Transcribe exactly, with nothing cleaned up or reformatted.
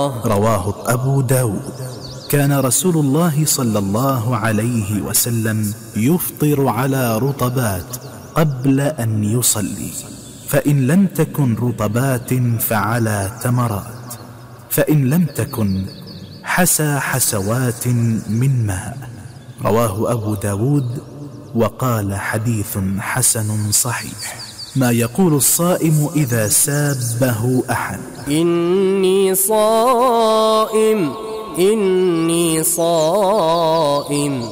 الله. رواه أبو داود. كان رسول الله صلى الله عليه وسلم يفطر على رطبات قبل أن يصلي، فإن لم تكن رطبات فعلى تمرات، فإن لم تكن حسى حسوات من ماء. رواه أبو داود وقال حديث حسن صحيح. ما يقول الصائم إذا سابه أحد: إني صائم إني صائم.